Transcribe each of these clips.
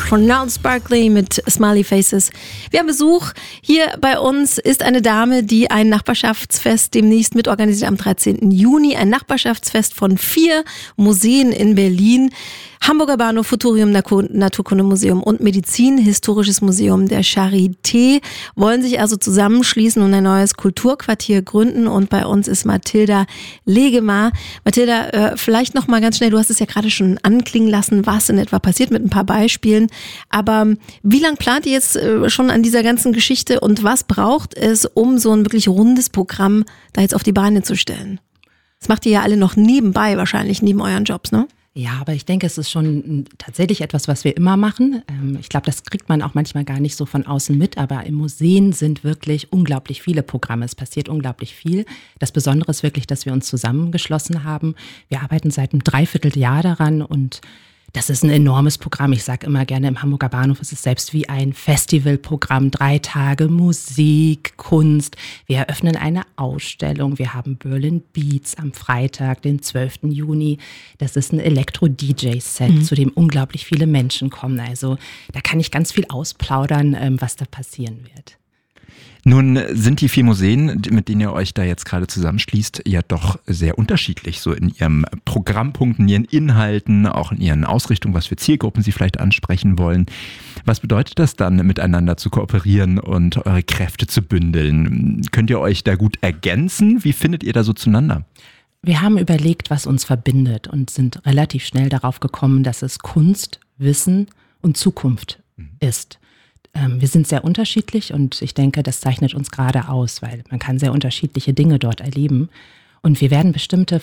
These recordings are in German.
von Gnarls Barkley mit Smiley Faces. Wir haben Besuch. Hier bei uns ist eine Dame, die ein Nachbarschaftsfest demnächst mitorganisiert am 13. Juni. Ein Nachbarschaftsfest von 4 Museen in Berlin. Hamburger Bahnhof, Futurium, Naturkundemuseum und Medizinhistorisches Museum der Charité wollen sich also zusammenschließen und ein neues Kulturquartier gründen. Und bei uns ist Mathilda Legemar. Mathilda, vielleicht noch mal ganz schnell, du hast es ja gerade schon anklingen lassen, was in etwa passiert mit ein paar Beispielen. Aber wie lange plant ihr jetzt schon an dieser ganzen Geschichte und was braucht es, um so ein wirklich rundes Programm da jetzt auf die Beine zu stellen? Das macht ihr ja alle noch nebenbei wahrscheinlich, neben euren Jobs, ne? Ja, aber ich denke, es ist schon tatsächlich etwas, was wir immer machen. Ich glaube, das kriegt man auch manchmal gar nicht so von außen mit, aber im Museen sind wirklich unglaublich viele Programme. Es passiert unglaublich viel. Das Besondere ist wirklich, dass wir uns zusammengeschlossen haben. Wir arbeiten seit einem Dreivierteljahr daran und das ist ein enormes Programm. Ich sage immer gerne, im Hamburger Bahnhof ist es selbst wie ein Festivalprogramm. 3 Tage Musik, Kunst. Wir eröffnen eine Ausstellung. Wir haben Berlin Beats am Freitag, den 12. Juni. Das ist ein Elektro-DJ-Set, zu dem unglaublich viele Menschen kommen. Also da kann ich ganz viel ausplaudern, was da passieren wird. Nun sind die 4 Museen, mit denen ihr euch da jetzt gerade zusammenschließt, ja doch sehr unterschiedlich, so in ihrem Programmpunkt, in ihren Inhalten, auch in ihren Ausrichtungen, was für Zielgruppen sie vielleicht ansprechen wollen. Was bedeutet das dann, miteinander zu kooperieren und eure Kräfte zu bündeln? Könnt ihr euch da gut ergänzen? Wie findet ihr da so zueinander? Wir haben überlegt, was uns verbindet und sind relativ schnell darauf gekommen, dass es Kunst, Wissen und Zukunft ist. Wir sind sehr unterschiedlich und ich denke, das zeichnet uns gerade aus, weil man kann sehr unterschiedliche Dinge dort erleben. Und wir werden bestimmten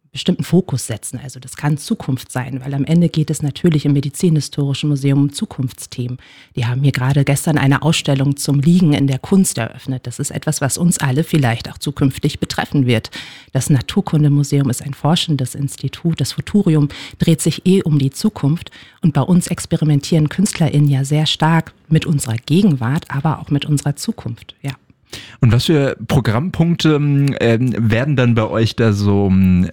Fokus setzen. Also das kann Zukunft sein, weil am Ende geht es natürlich im Medizinhistorischen Museum um Zukunftsthemen. Die haben hier gerade gestern eine Ausstellung zum Liegen in der Kunst eröffnet. Das ist etwas, was uns alle vielleicht auch zukünftig betreffen wird. Das Naturkundemuseum ist ein forschendes Institut. Das Futurium dreht sich um die Zukunft. Und bei uns experimentieren KünstlerInnen ja sehr stark mit unserer Gegenwart, aber auch mit unserer Zukunft, ja. Und was für Programmpunkte werden dann bei euch da so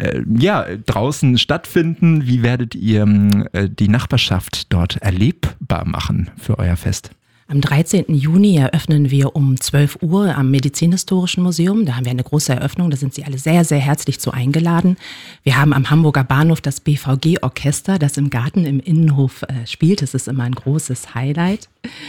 draußen stattfinden? Wie werdet ihr die Nachbarschaft dort erlebbar machen für euer Fest? Am 13. Juni eröffnen wir um 12 Uhr am Medizinhistorischen Museum. Da haben wir eine große Eröffnung, da sind Sie alle sehr, sehr herzlich zu eingeladen. Wir haben am Hamburger Bahnhof das BVG-Orchester, das im Garten im Innenhof spielt. Das ist immer ein großes Highlight.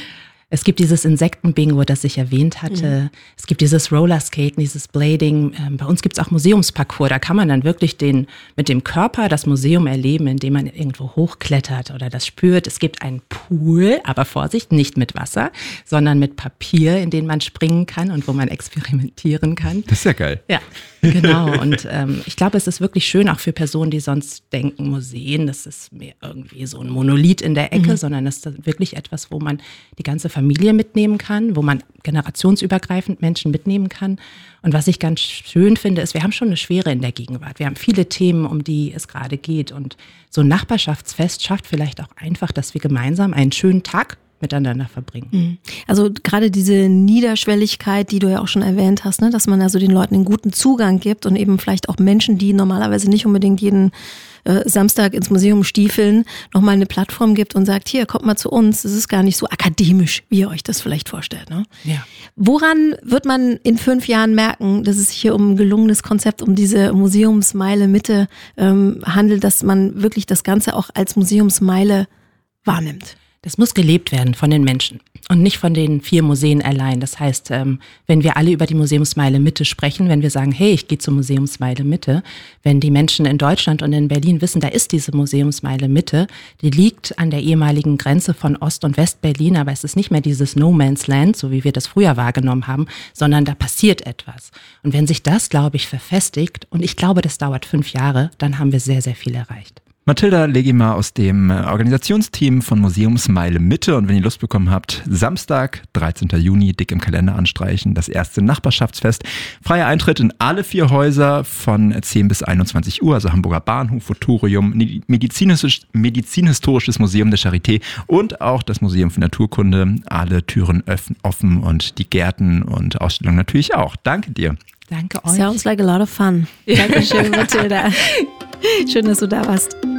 Es gibt dieses Insektenbingo, das ich erwähnt hatte. Es gibt dieses Rollerskaten, dieses Blading. Bei uns gibt es auch Museumsparcours. Da kann man dann wirklich mit dem Körper das Museum erleben, indem man irgendwo hochklettert oder das spürt. Es gibt einen Pool, aber Vorsicht, nicht mit Wasser, sondern mit Papier, in den man springen kann und wo man experimentieren kann. Das ist ja geil. Ja, genau. Und ich glaube, es ist wirklich schön, auch für Personen, die sonst denken, Museen, das ist mehr irgendwie so ein Monolith in der Ecke, sondern das ist wirklich etwas, wo man die ganze Familie mitnehmen kann, wo man generationsübergreifend Menschen mitnehmen kann. Und was ich ganz schön finde, ist, wir haben schon eine Schwere in der Gegenwart. Wir haben viele Themen, um die es gerade geht. Und so ein Nachbarschaftsfest schafft vielleicht auch einfach, dass wir gemeinsam einen schönen Tag miteinander verbringen. Also gerade diese Niederschwelligkeit, die du ja auch schon erwähnt hast, ne, dass man also den Leuten einen guten Zugang gibt und eben vielleicht auch Menschen, die normalerweise nicht unbedingt jeden Samstag ins Museum stiefeln, nochmal eine Plattform gibt und sagt, hier, kommt mal zu uns, das ist gar nicht so akademisch, wie ihr euch das vielleicht vorstellt. Ne? Ja. Woran wird man in 5 Jahren merken, dass es sich hier um ein gelungenes Konzept, um diese Museumsmeile Mitte handelt, dass man wirklich das Ganze auch als Museumsmeile wahrnimmt? Das muss gelebt werden von den Menschen und nicht von den 4 Museen allein. Das heißt, wenn wir alle über die Museumsmeile Mitte sprechen, wenn wir sagen, hey, ich gehe zur Museumsmeile Mitte, wenn die Menschen in Deutschland und in Berlin wissen, da ist diese Museumsmeile Mitte, die liegt an der ehemaligen Grenze von Ost- und West-Berlin, aber es ist nicht mehr dieses No Man's Land, so wie wir das früher wahrgenommen haben, sondern da passiert etwas. Und wenn sich das, glaube ich, verfestigt, und ich glaube, das dauert 5 Jahre, dann haben wir sehr, sehr viel erreicht. Mathilda Legemar aus dem Organisationsteam von Museumsmeile Mitte. Und wenn ihr Lust bekommen habt, Samstag, 13. Juni, dick im Kalender anstreichen, das erste Nachbarschaftsfest. Freier Eintritt in alle 4 Häuser von 10 bis 21 Uhr, also Hamburger Bahnhof, Futurium, Medizinhistorisches Museum der Charité und auch das Museum für Naturkunde. Alle Türen offen und die Gärten und Ausstellungen natürlich auch. Danke dir. Danke euch. Sounds like a lot of fun. Dankeschön, Mathilda. Schön, dass du da warst.